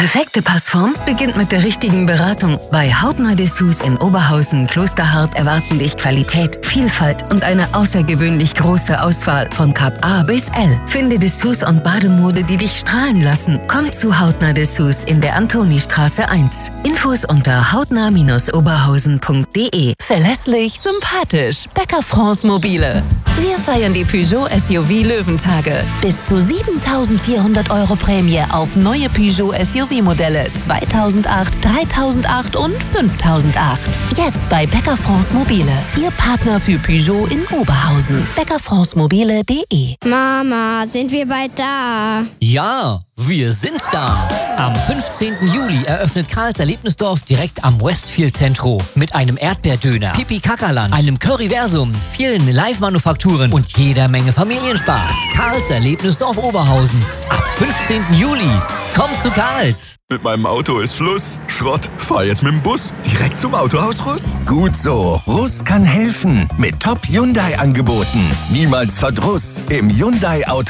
Perfekte Passform beginnt mit der richtigen Beratung. Bei Hautnah Dessous in Oberhausen, Klosterhardt erwarten dich Qualität, Vielfalt und eine außergewöhnlich große Auswahl von Cup A bis L. Finde Dessous und Bademode, die dich strahlen lassen. Komm zu Hautnah Dessous in der Antonistraße 1. Infos unter hautnah-oberhausen.de. Verlässlich, sympathisch. Bäcker France Mobile. Wir feiern die Peugeot SUV Löwentage. Bis zu 7.400 € Prämie auf neue Peugeot SUV-Modelle 2008, 3008 und 5008. Jetzt bei Bäcker France Mobile. Ihr Partner für Peugeot in Oberhausen. bäckerfrancemobile.de. Mama, sind wir bald da? Ja, wir sind da. Am 15. Juli eröffnet Karls Erlebnisdorf direkt am Westfield Centro mit einem Erdbeerdöner, Pipi-Kakaland, einem Curryversum, vielen Live-Manufakturen und jeder Menge Familienspaß. Karls Erlebnisdorf Oberhausen. Ab 15. Juli. Komm zu Karls. Mit meinem Auto ist Schluss. Schrott. Fahr jetzt mit dem Bus direkt zum Autohaus Russ. Gut so. Russ kann helfen. Mit Top-Hyundai-Angeboten. Niemals Verdruss im Hyundai-Auto.